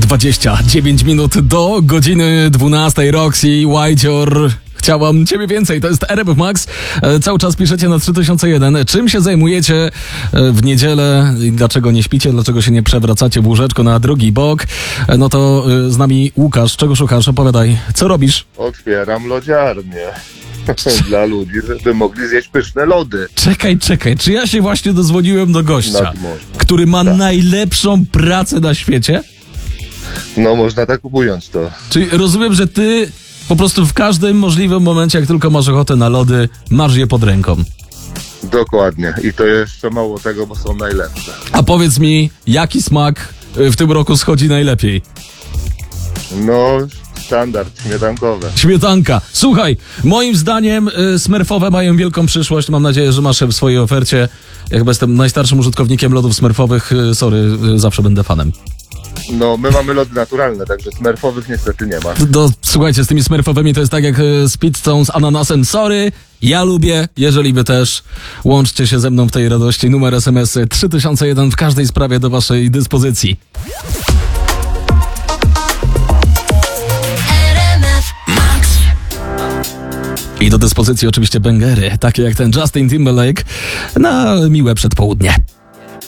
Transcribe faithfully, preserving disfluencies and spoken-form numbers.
dwadzieścia dziewięć minut do godziny dwunastej. Roxy, White. Chciałam ciebie więcej, to jest R M F Max. E, cały czas piszecie na trzy tysiące jeden. Czym się zajmujecie e, w niedzielę? Dlaczego nie śpicie? Dlaczego się nie przewracacie w łóżeczko na drugi bok? E, no to e, z nami Łukasz. Czego szukasz? Opowiadaj. Co robisz? Otwieram lodziarnię. Dla ludzi, żeby mogli zjeść pyszne lody. Czekaj, czekaj. Czy ja się właśnie dozwoniłem do gościa, Nad morzem. który ma Tak. najlepszą pracę na świecie? No można tak ująć to. Czyli rozumiem, że ty po prostu w każdym możliwym momencie, jak tylko masz ochotę na lody, masz je pod ręką. Dokładnie. I to jeszcze mało tego, bo są najlepsze. A powiedz mi, jaki smak y, w tym roku schodzi najlepiej? No, standard śmietankowe. Śmietanka. Słuchaj, moim zdaniem y, smurfowe mają wielką przyszłość. Mam nadzieję, że masz je w swojej ofercie. Ja chyba jestem najstarszym użytkownikiem lodów smurfowych. Y, sorry, y, zawsze będę fanem. No, my mamy lody naturalne, także smerfowych niestety nie ma. Do, słuchajcie, z tymi smurfowymi to jest tak jak y, z pizzą z ananasem. Sorry, ja lubię, jeżeli wy też. Łączcie się ze mną w tej radości. Numer S M S trzy tysiące jeden w każdej sprawie do waszej dyspozycji. I do dyspozycji oczywiście bęgery, takie jak ten Justin Timberlake na miłe przedpołudnie.